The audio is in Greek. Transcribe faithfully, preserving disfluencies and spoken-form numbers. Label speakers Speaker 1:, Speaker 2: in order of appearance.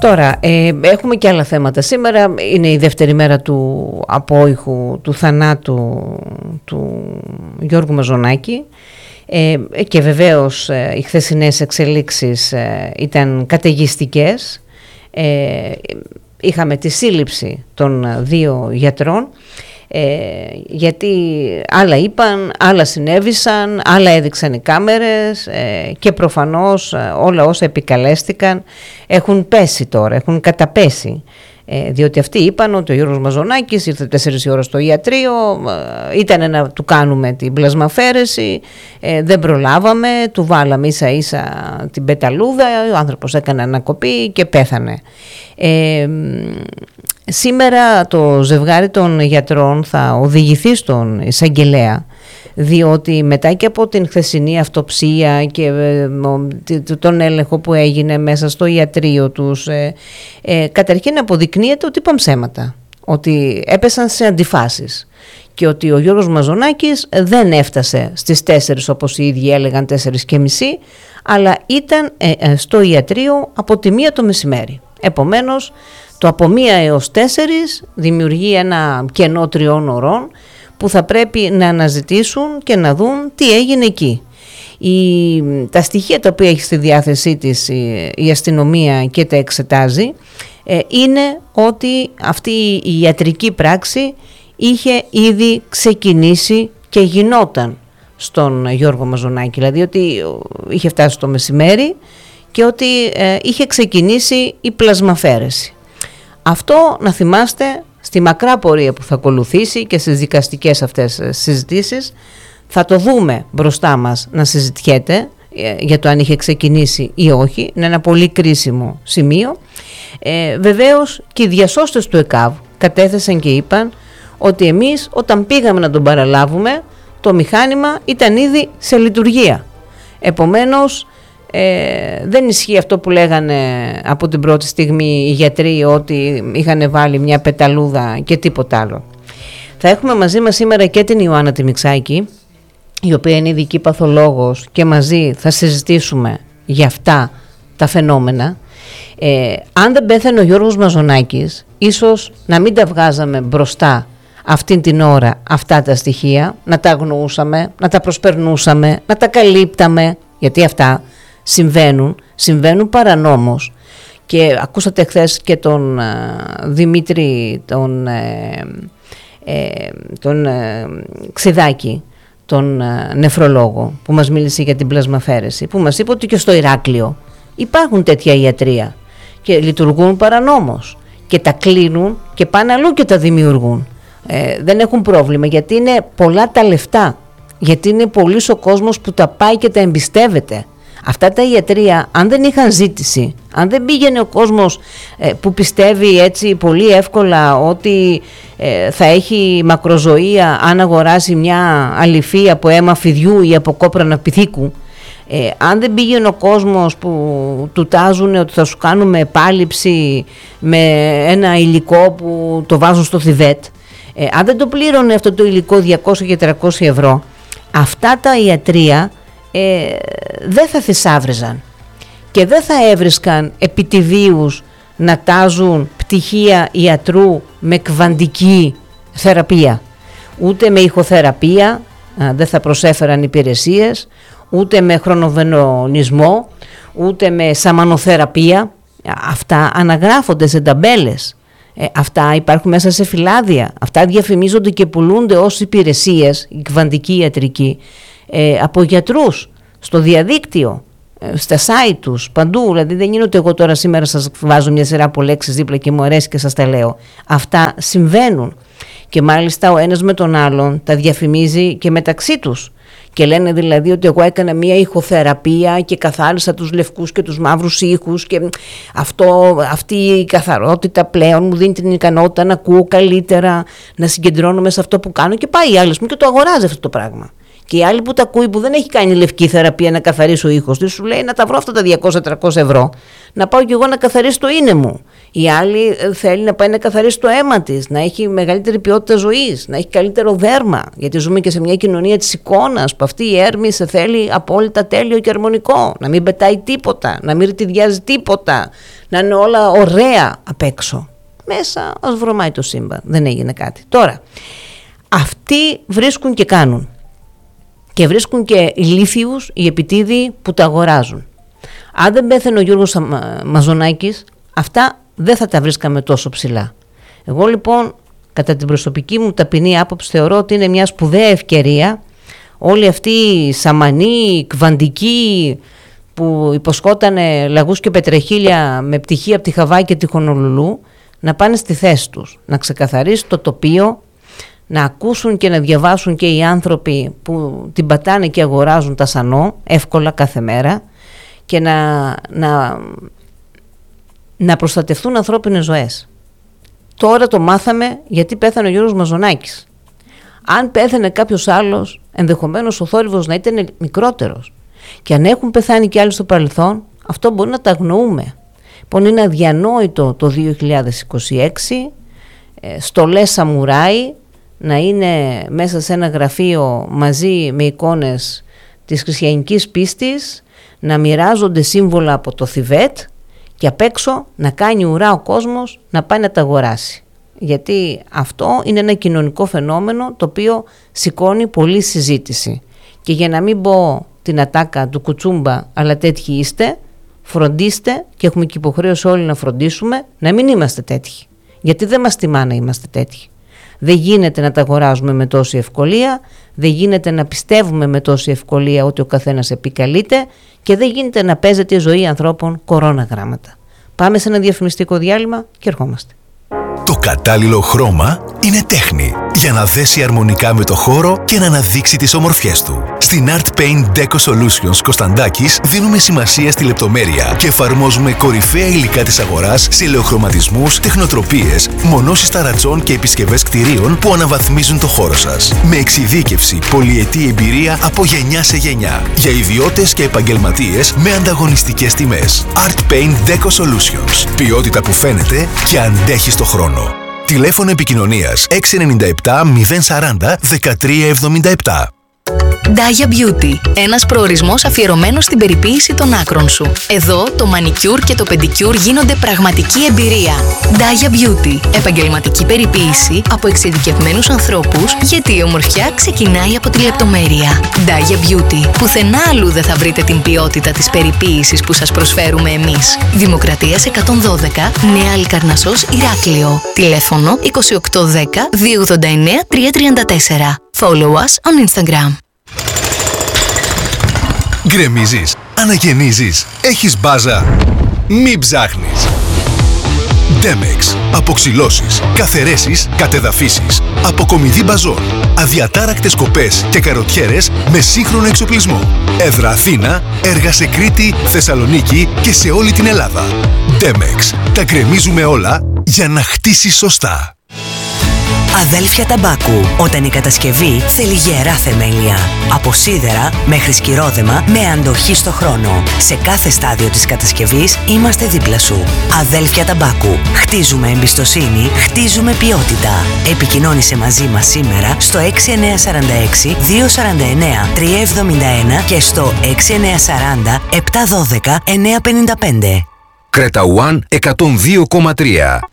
Speaker 1: Τώρα, ε, έχουμε και άλλα θέματα. Σήμερα είναι η δεύτερη μέρα του απόϊχου, του θανάτου του Γιώργου Μαζονάκη. Ε, και βεβαίως ε, οι χθεσινές εξελίξεις ε, ήταν καταιγιστικές. Ε, είχαμε τη σύλληψη των δύο γιατρών, ε, γιατί άλλα είπαν, άλλα συνέβησαν, άλλα έδειξαν οι κάμερες ε, και προφανώς ε, όλα όσα επικαλέστηκαν έχουν πέσει τώρα, έχουν καταπέσει. Ε, διότι αυτοί είπαν ότι ο Γιώργος Μαζονάκης ήρθε τέσσερις ώρα στο ιατρείο, ε, ήταν να του κάνουμε την πλασμαφαίρεση, ε, δεν προλάβαμε, του βάλαμε ίσα ίσα την πεταλούδα, ο άνθρωπος έκανε ανακοπή και πέθανε. Ε, σήμερα το ζευγάρι των γιατρών θα οδηγηθεί στον εισαγγελέα, διότι μετά και από την χθεσινή αυτοψία και τον έλεγχο που έγινε μέσα στο ιατρείο τους, ε, ε, καταρχήν αποδεικνύεται ότι είπαν ψέματα, ότι έπεσαν σε αντιφάσεις και ότι ο Γιώργος Μαζονάκης δεν έφτασε στις τέσσερις όπως οι ίδιοι έλεγαν, τέσσερις και μισή, αλλά ήταν ε, ε, στο ιατρείο από τη μία το μεσημέρι. Επομένως το από μία έως τέσσερις δημιουργεί ένα κενό τριών ωρών που θα πρέπει να αναζητήσουν και να δουν τι έγινε εκεί. Η, τα στοιχεία τα οποία έχει στη διάθεσή της η, η αστυνομία και τα εξετάζει ε, είναι ότι αυτή η ιατρική πράξη είχε ήδη ξεκινήσει και γινόταν στον Γιώργο Μαζονάκη, δηλαδή ότι είχε φτάσει το μεσημέρι και ότι ε, είχε ξεκινήσει η πλασμαφαίρεση. Αυτό να θυμάστε στη μακρά πορεία που θα ακολουθήσει και στις δικαστικές αυτές συζητήσεις θα το δούμε μπροστά μας να συζητιέται για το αν είχε ξεκινήσει ή όχι. Είναι ένα πολύ κρίσιμο σημείο. Ε, βεβαίως και οι διασώστες του ΕΚΑΒ κατέθεσαν και είπαν ότι εμείς όταν πήγαμε να τον παραλάβουμε το μηχάνημα ήταν ήδη σε λειτουργία. Επομένως Ε, δεν ισχύει αυτό που λέγανε από την πρώτη στιγμή οι γιατροί, ότι είχαν βάλει μια πεταλούδα και τίποτα άλλο. Θα έχουμε μαζί μας σήμερα και την Ιωάννα τη Μιξάκη, η οποία είναι ειδική παθολόγος, και μαζί θα συζητήσουμε για αυτά τα φαινόμενα. Ε, αν δεν πέθανε ο Γιώργος Μαζονάκης, ίσως να μην τα βγάζαμε μπροστά αυτήν την ώρα αυτά τα στοιχεία, να τα αγνοούσαμε, να τα προσπερνούσαμε, να τα καλύπταμε, γιατί αυτά συμβαίνουν, συμβαίνουν παρανόμως. Και ακούσατε χθες και τον uh, Δημήτρη τον, uh, uh, τον uh, Ξιδάκη, τον uh, νεφρολόγο που μας μίλησε για την πλασμαφαίρεση, που μας είπε ότι και στο Ηράκλειο υπάρχουν τέτοια ιατρεία και λειτουργούν παρανόμως και τα κλείνουν και πάνε αλλού και τα δημιουργούν. Ε, δεν έχουν πρόβλημα, γιατί είναι πολλά τα λεφτά, γιατί είναι πολύς ο κόσμος που τα πάει και τα εμπιστεύεται. Αυτά τα ιατρεία, αν δεν είχαν ζήτηση, αν δεν πήγαινε ο κόσμος ε, που πιστεύει έτσι πολύ εύκολα ότι ε, θα έχει μακροζωία αν αγοράσει μια αληφή από αίμα φιδιού ή από κόπρανα πυθίκου, ε, αν δεν πήγαινε ο κόσμος που του τάζουν ότι θα σου κάνουμε επάλυψη με ένα υλικό που το βάζουν στο Θιβέτ, ε, αν δεν το πλήρωνε αυτό το υλικό διακόσια και τριακόσια ευρώ, αυτά τα ιατρεία Ε, δεν θα θησάβριζαν και δεν θα έβρισκαν επιτιδίους να τάζουν πτυχία ιατρού με κβαντική θεραπεία, ούτε με ηχοθεραπεία, α, δεν θα προσέφεραν υπηρεσίες, ούτε με χρονοβενονισμό, ούτε με σαμανοθεραπεία. Αυτά αναγράφονται σε ταμπέλες, ε, αυτά υπάρχουν μέσα σε φυλάδια, αυτά διαφημίζονται και πουλούνται ως υπηρεσίες, η κβαντική ιατρική, Ε, από γιατρούς στο διαδίκτυο, ε, στα site τους, παντού. Δηλαδή δεν είναι ότι εγώ τώρα σήμερα σας βάζω μια σειρά από λέξεις δίπλα και μου αρέσει και σας τα λέω. Αυτά συμβαίνουν και μάλιστα ο ένας με τον άλλον τα διαφημίζει και μεταξύ τους και λένε δηλαδή ότι εγώ έκανα μια ηχοθεραπεία και καθάρισα τους λευκούς και τους μαύρους ήχους και αυτό, αυτή η καθαρότητα πλέον μου δίνει την ικανότητα να ακούω καλύτερα, να συγκεντρώνομαι σε αυτό που κάνω, και πάει η άλλη μου και το αγοράζει αυτό το πράγμα. Και η άλλη που τα ακούει, που δεν έχει κάνει λευκή θεραπεία να καθαρίσει ο ήχος της, σου λέει να τα βρω αυτά τα διακόσια με τριακόσια ευρώ, να πάω κι εγώ να καθαρίσω το είναι μου. Η άλλη θέλει να πάει να καθαρίσει το αίμα της, να έχει μεγαλύτερη ποιότητα ζωής, να έχει καλύτερο δέρμα. Γιατί ζούμε και σε μια κοινωνία της εικόνας, που αυτή η έρμη σε θέλει απόλυτα τέλειο και αρμονικό. Να μην πετάει τίποτα, να μην ρητιδιάζει τίποτα, να είναι όλα ωραία απ' έξω. Μέσα ας βρωμάει το σύμπαν, δεν έγινε κάτι. Τώρα, αυτοί βρίσκουν και κάνουν. Και βρίσκουν και ηλίθιους οι επιτίδιοι που τα αγοράζουν. Αν δεν πέθανε ο Γιώργος Μαζονάκης, αυτά δεν θα τα βρίσκαμε τόσο ψηλά. Εγώ λοιπόν, κατά την προσωπική μου ταπεινή άποψη, θεωρώ ότι είναι μια σπουδαία ευκαιρία όλοι αυτοί οι σαμανοί, κβαντικοί που υποσχότανε λαγούς και πετρεχίλια με πτυχία από τη Χαβάη και τη Χονολουλού, να πάνε στη θέση τους, να ξεκαθαρίσει το τοπίο, να ακούσουν και να διαβάσουν και οι άνθρωποι που την πατάνε και αγοράζουν τα σανό εύκολα κάθε μέρα, και να, να, να προστατευτούν ανθρώπινες ζωές. Τώρα το μάθαμε γιατί πέθανε ο Γιώργος Μαζονάκης. Αν πέθανε κάποιος άλλος, ενδεχομένως ο θόρυβος να ήταν μικρότερος. Και αν έχουν πεθάνει και άλλοι στο παρελθόν, αυτό μπορεί να τα αγνοούμε. Λοιπόν, είναι αδιανόητο το δύο χιλιάδες είκοσι έξι ε, στολές σαμουράι να είναι μέσα σε ένα γραφείο μαζί με εικόνες της χριστιανικής πίστης, να μοιράζονται σύμβολα από το Θιβέτ και απ' έξω να κάνει ουρά ο κόσμος να πάει να τα αγοράσει. Γιατί αυτό είναι ένα κοινωνικό φαινόμενο το οποίο σηκώνει πολλή συζήτηση. Και για να μην πω την ατάκα του Κουτσούμπα, αλλά τέτοιοι είστε, φροντίστε, και έχουμε και υποχρέωση όλοι να φροντίσουμε να μην είμαστε τέτοιοι. Γιατί δεν μας τιμά να είμαστε τέτοιοι. Δεν γίνεται να τα αγοράζουμε με τόση ευκολία, δεν γίνεται να πιστεύουμε με τόση ευκολία ότι ο καθένας επικαλείται, και δεν γίνεται να παίζεται η ζωή ανθρώπων κορώνα γράμματα. Πάμε σε ένα διαφημιστικό διάλειμμα και ερχόμαστε.
Speaker 2: Το κατάλληλο χρώμα είναι τέχνη για να δέσει αρμονικά με το χώρο και να αναδείξει τις ομορφιές του. Στην Art Paint Deco Solutions Κωνσταντάκης δίνουμε σημασία στη λεπτομέρεια και εφαρμόζουμε κορυφαία υλικά της αγοράς σε ελαιοχρωματισμούς, τεχνοτροπίες, μονώσεις ταρατσών και επισκευές κτηρίων που αναβαθμίζουν το χώρο σας. Με εξειδίκευση, πολυετή εμπειρία από γενιά σε γενιά. Για ιδιώτες και επαγγελματίες με ανταγωνιστικές τιμές. Art Paint Deco Solutions. Ποιότητα που φαίνεται και αντέχει στο χρόνο. Τηλέφωνο επικοινωνίας έξι εννιά επτά μηδέν σαράντα δεκατρία εβδομήντα επτά.
Speaker 3: Daya Beauty. Ένας προορισμός αφιερωμένος στην περιποίηση των άκρων σου. Εδώ το μανικιούρ και το πεντικιούρ γίνονται πραγματική εμπειρία. Daya Beauty. Επαγγελματική περιποίηση από εξειδικευμένους ανθρώπους, γιατί η ομορφιά ξεκινάει από τη λεπτομέρεια. Daya Beauty. Πουθενά αλλού δεν θα βρείτε την ποιότητα της περιποίησης που σας προσφέρουμε εμείς. Δημοκρατίας εκατόν δώδεκα, Νέα Αλικαρνασσός, Ηράκλειο. Τηλέφωνο είκοσι οκτώ δέκα δύο ογδόντα εννέα τριακόσια τριάντα τέσσερα. Follow us on Instagram.
Speaker 2: Γκρεμίζεις, αναγεννίζεις, έχεις μπάζα. Μην ψάχνεις. Ντέμεξ. Αποξυλώσεις, καθαιρέσεις, κατεδαφίσεις, αποκομιδή μπαζών, αδιατάρακτες κοπές και καροτιέρες με σύγχρονο εξοπλισμό. Έδρα Αθήνα, έργα σε Κρήτη, Θεσσαλονίκη και σε όλη την Ελλάδα. Ντέμεξ. Τα γκρεμίζουμε όλα για να χτίσεις σωστά.
Speaker 4: Αδέλφια Ταμπάκου. Όταν η κατασκευή θέλει γερά θεμέλια. Από σίδερα μέχρι σκυρόδεμα με αντοχή στο χρόνο. Σε κάθε στάδιο της κατασκευής είμαστε δίπλα σου. Αδέλφια Ταμπάκου. Χτίζουμε εμπιστοσύνη, χτίζουμε ποιότητα. Επικοινώνησε μαζί μας σήμερα στο έξι εννιά τέσσερα έξι δύο τέσσερα εννιά τρία εβδομήντα ένα και στο έξι εννιά τέσσερα μηδέν επτά ένα δύο εννιά πέντε πέντε.
Speaker 5: Κρέτα One εκατόν δύο κόμμα τρία.